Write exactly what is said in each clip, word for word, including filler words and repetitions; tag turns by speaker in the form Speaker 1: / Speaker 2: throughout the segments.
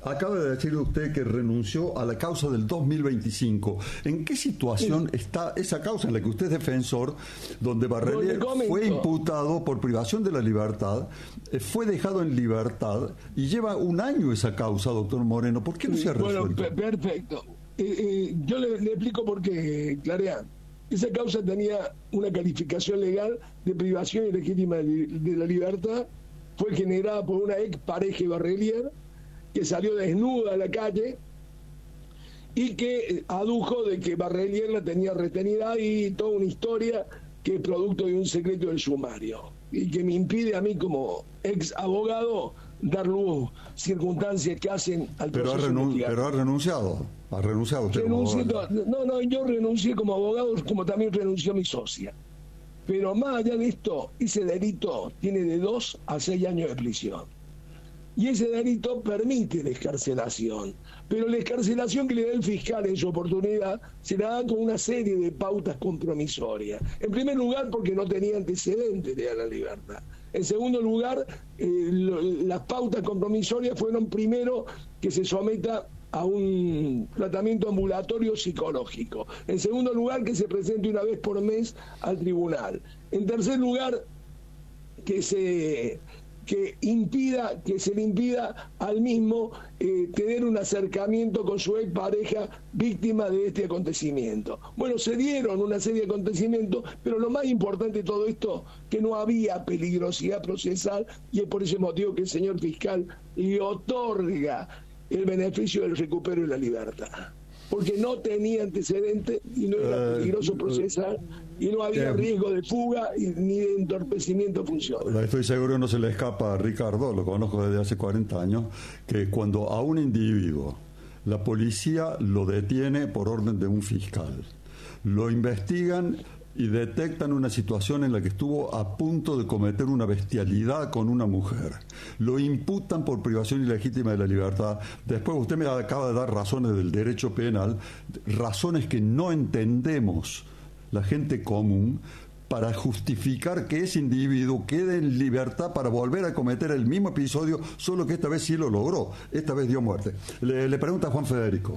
Speaker 1: Acaba de decir usted que renunció a la causa del dos mil veinticinco. ¿En qué situación sí. está esa causa en la que usted es defensor, donde Barrelier fue imputado por privación de la libertad, eh, fue dejado en libertad y lleva un año esa causa, doctor Moreno? ¿Por qué no se ha resuelto?
Speaker 2: Bueno, perfecto. Eh, eh, yo le, le explico por qué, Clarea. Esa causa tenía una calificación legal de privación ilegítima de, de la libertad. Fue generada por una ex pareja de Barrelier, que salió desnuda a la calle y que adujo de que Barrelier la tenía retenida y toda una historia que es producto de un secreto del sumario y que me impide a mí como ex abogado dar luz circunstancias que hacen al
Speaker 1: pero
Speaker 2: proceso
Speaker 1: ha renun- pero ha renunciado ha renunciado usted como abogado.
Speaker 2: no, no, yo renuncié como abogado, como también renunció mi socia, pero más allá de esto, ese delito tiene de dos a seis años de prisión. Y ese delito permite la excarcelación, pero la excarcelación que le da el fiscal en su oportunidad se la da con una serie de pautas compromisorias. En primer lugar, porque no tenía antecedentes de la libertad. En segundo lugar, eh, lo, las pautas compromisorias fueron primero que se someta a un tratamiento ambulatorio psicológico. En segundo lugar, que se presente una vez por mes al tribunal. En tercer lugar, que se... que impida, que se le impida al mismo eh, tener un acercamiento con su expareja víctima de este acontecimiento. Bueno, se dieron una serie de acontecimientos, pero lo más importante de todo esto, que no había peligrosidad procesal, y es por ese motivo que el señor fiscal le otorga el beneficio del recupero de la libertad. Porque no tenía antecedentes y no era peligroso procesar y no había eh, riesgo de fuga y, ni de entorpecimiento funcional.
Speaker 1: Estoy seguro que no se le escapa a Ricardo, lo conozco desde hace cuarenta años, que cuando a un individuo la policía lo detiene por orden de un fiscal, lo investigan y detectan una situación en la que estuvo a punto de cometer una bestialidad con una mujer, lo imputan por privación ilegítima de la libertad. Después usted me acaba de dar razones del derecho penal, razones que no entendemos la gente común, para justificar que ese individuo quede en libertad para volver a cometer el mismo episodio, solo que esta vez sí lo logró, esta vez dio muerte. Le, le pregunta a Juan Federico.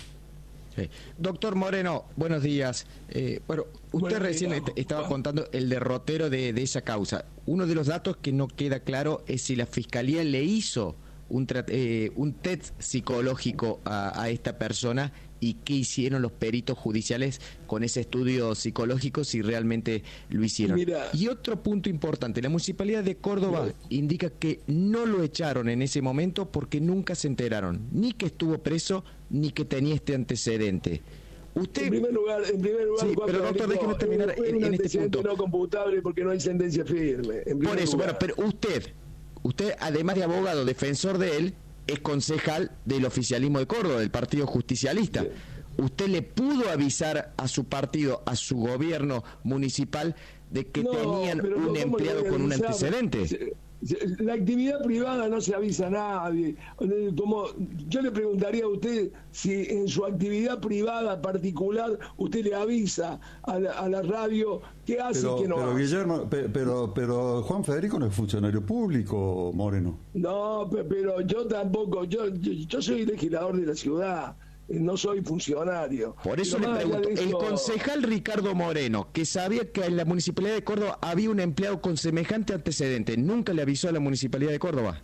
Speaker 3: Sí. Doctor Moreno, buenos días. Eh, bueno, usted bueno, recién est estaba contando el derrotero de, de esa causa. Uno de los datos que no queda claro es si la Fiscalía le hizo un, eh, un test psicológico a, a esta persona y qué hicieron los peritos judiciales con ese estudio psicológico, si realmente lo hicieron. Mira, y otro punto importante, la Municipalidad de Córdoba mira. indica que no lo echaron en ese momento porque nunca se enteraron, ni que estuvo preso, ni que tenía este antecedente. Usted...
Speaker 2: En primer lugar, en primer lugar,
Speaker 3: sí, pero doctor, déjeme terminar
Speaker 2: en,
Speaker 3: en, en este punto.
Speaker 2: No computable porque no hay sentencia firme.
Speaker 3: Por eso,
Speaker 2: lugar.
Speaker 3: bueno, pero usted, usted además de abogado, defensor de él, es concejal del oficialismo de Córdoba, del Partido Justicialista. Sí. ¿Usted le pudo avisar a su partido, a su gobierno municipal, de que no, tenían un empleado con un antecedente?
Speaker 2: Sí. La actividad privada no se avisa a nadie. Como yo le preguntaría a usted si en su actividad privada particular usted le avisa a la, a la radio qué hace
Speaker 1: pero,
Speaker 2: y qué no
Speaker 1: pero
Speaker 2: hace.
Speaker 1: Guillermo, pero, pero Juan Federico no es funcionario público, Moreno.
Speaker 2: No, pero yo tampoco. Yo, yo, yo soy legislador de la ciudad. No soy funcionario.
Speaker 3: Por eso le pregunto, eso... el concejal Ricardo Moreno, que sabía que en la Municipalidad de Córdoba había un empleado con semejante antecedente, ¿nunca le avisó a la Municipalidad de Córdoba?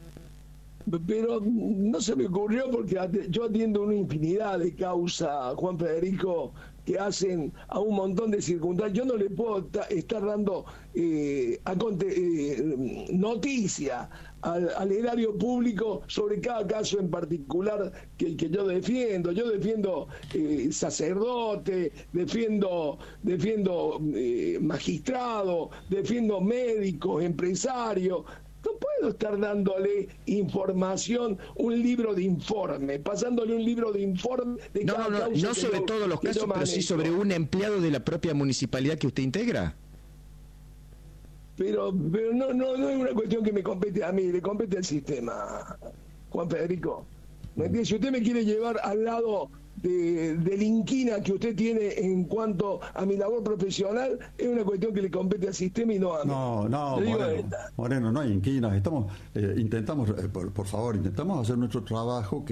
Speaker 2: Pero no se me ocurrió porque yo atiendo una infinidad de causas, Juan Federico, que hacen a un montón de circunstancias. Yo no le puedo estar dando eh, eh, noticia al, al erario público sobre cada caso en particular que, que yo defiendo. Yo defiendo eh, sacerdote, defiendo, defiendo eh, magistrado, defiendo médicos, empresarios. No puedo estar dándole información, un libro de informe, pasándole un libro de informe de
Speaker 3: no,
Speaker 2: cada
Speaker 3: no, no,
Speaker 2: causa
Speaker 3: no sobre
Speaker 2: yo,
Speaker 3: todos los casos, pero sí sobre un empleado de la propia municipalidad que usted integra.
Speaker 2: Pero, pero no, no, no es una cuestión que me compete a mí, le compete al sistema, Juan Federico. ¿Me entiende? Si usted me quiere llevar al lado de, de la inquina que usted tiene en cuanto a mi labor profesional, es una cuestión que le compete al sistema y no a mí.
Speaker 1: No, no, Moreno, Moreno, no hay inquinas. Estamos, eh, intentamos, eh, por, por favor, intentamos hacer nuestro trabajo. Que